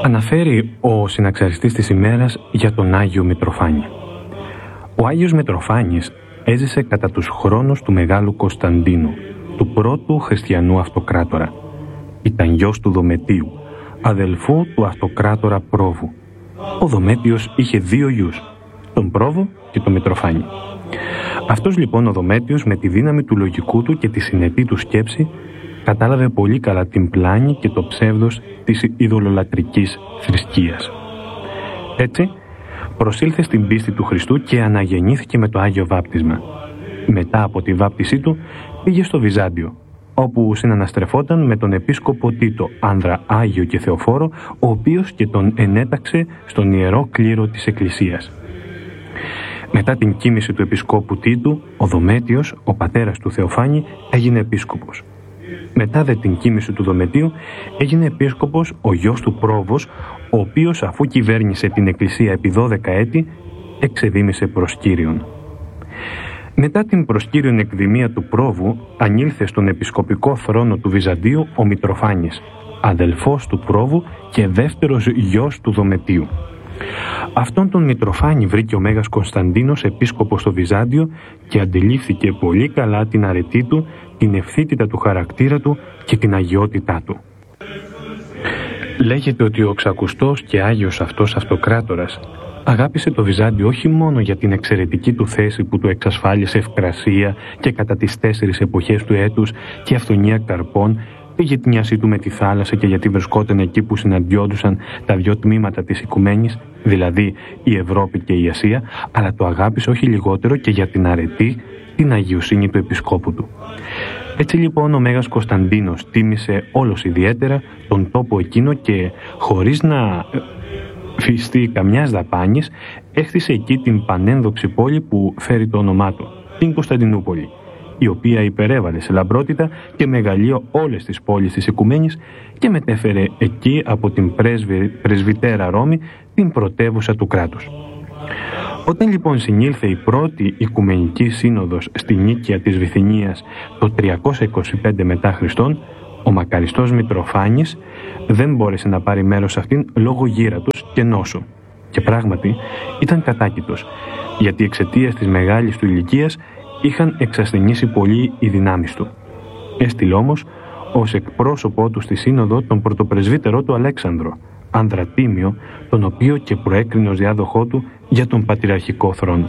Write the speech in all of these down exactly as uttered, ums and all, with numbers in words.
Αναφέρει ο συναξαριστής της ημέρας για τον Άγιο Μητροφάνη. Ο Άγιος Μητροφάνης έζησε κατά τους χρόνους του Μεγάλου Κωνσταντίνου, του πρώτου χριστιανού αυτοκράτορα. Ήταν γιος του Δομετίου, αδελφού του αυτοκράτορα Πρόβου. Ο Δομέτιος είχε δύο γιους, τον Πρόβο και τον Μητροφάνη. Αυτός λοιπόν ο Δομέτιος, με τη δύναμη του λογικού του και τη συνετή του σκέψη, κατάλαβε πολύ καλά την πλάνη και το ψεύδος της ειδωλολατρικής θρησκείας. Έτσι, προσήλθε στην πίστη του Χριστού και αναγεννήθηκε με το Άγιο Βάπτισμα. Μετά από τη βάπτισή του, πήγε στο Βυζάντιο, όπου συναναστρεφόταν με τον επίσκοπο Τίτο, άνδρα Άγιο και Θεοφόρο, ο οποίος και τον ενέταξε στον ιερό κλήρο της Εκκλησίας. Μετά την κοίμηση του επισκόπου Τίτου, ο Δομέτιος, ο πατέρας του Θεοφάνη, έγινε επίσκοπος. Μετά δε την κοίμηση του Δομετίου, έγινε επίσκοπος ο γιος του Πρόβος, ο οποίος, αφού κυβέρνησε την Εκκλησία επί δώδεκα έτη, εξεδήμησε προς Κύριον. Μετά την προς Κύριον εκδημία του Πρόβου, ανήλθε στον επισκοπικό θρόνο του Βυζαντίου ο Μητροφάνης, αδελφός του Πρόβου και δεύτερος γιος του Δομετίου. Αυτόν τον Μητροφάνη βρήκε ο Μέγας Κωνσταντίνος επίσκοπος στο Βυζάντιο και αντιλήφθηκε πολύ καλά την αρετή του, την ευθύτητα του χαρακτήρα του και την αγιότητά του. Λέγεται ότι ο ξακουστός και άγιος αυτός αυτοκράτορας αγάπησε το Βυζάντιο όχι μόνο για την εξαιρετική του θέση που του εξασφάλισε ευκρασία και κατά τις τέσσερις εποχές του έτους και αυθονία καρπών, τη γειτνιάσή του με τη θάλασσα και γιατί βρισκόταν εκεί που συναντιόντουσαν τα δυο τμήματα της οικουμένης, δηλαδή η Ευρώπη και η Ασία, αλλά το αγάπησε όχι λιγότερο και για την αρετή, την αγιοσύνη του επισκόπου του. Έτσι λοιπόν ο Μέγας Κωνσταντίνος τίμησε όλος ιδιαίτερα τον τόπο εκείνο και χωρίς να φυστεί καμιάς δαπάνης, έχτισε εκεί την πανένδοξη πόλη που φέρει το όνομά του, την Κωνσταντινούπολη, η οποία υπερέβαλε σε λαμπρότητα και μεγαλείο όλες τις πόλεις της Οικουμένης και μετέφερε εκεί από την πρέσβη, πρεσβυτέρα Ρώμη την πρωτεύουσα του κράτους. Όταν λοιπόν συνήλθε η πρώτη Οικουμενική Σύνοδος στη Νίκαια της Βυθινίας το τριακόσια είκοσι πέντε μετά Χριστόν, ο μακαριστός Μητροφάνης δεν μπόρεσε να πάρει μέρος σε αυτήν λόγω γύρατος και νόσου. Και πράγματι ήταν κατάκητος, γιατί εξαιτίας της μεγάλης του ηλικίας είχαν εξασθενήσει πολύ οι δυνάμεις του. Έστειλε όμως ως εκπρόσωπό του στη Σύνοδο τον πρωτοπρεσβύτερό του Αλέξανδρο, άνδρα Τίμιο, τον οποίο και προέκρινε ως διάδοχό του για τον πατριαρχικό θρόνο.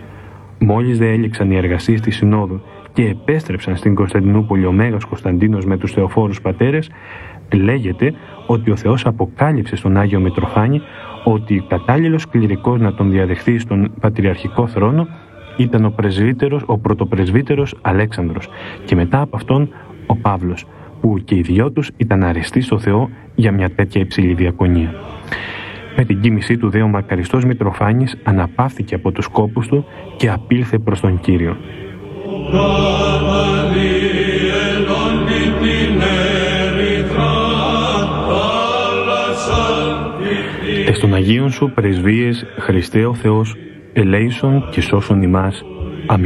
Μόλις δε έληξαν οι εργασίες της Συνόδου και επέστρεψαν στην Κωνσταντινούπολη ο Μέγας Κωνσταντίνος με τους θεοφόρους πατέρες, λέγεται ότι ο Θεός αποκάλυψε στον Άγιο Μητροφάνη ότι κατάλληλος κληρικός να τον διαδεχθεί στον πατριαρχικό θρόνο ήταν ο, πρεσβύτερος, ο πρωτοπρεσβύτερος Αλέξανδρος και μετά από αυτόν ο Παύλος, που και οι δυο τους ήταν αρεστοί στο Θεό για μια τέτοια υψηλή διακονία. Με την κοίμησή του δε ο μακαριστός Μητροφάνης αναπαύθηκε από τους κόπους του και απήλθε προς τον Κύριο. Εστ των Αγίων σου πρεσβείες, Χριστέ ο Θεός, ελέησον και σώσον ημάς.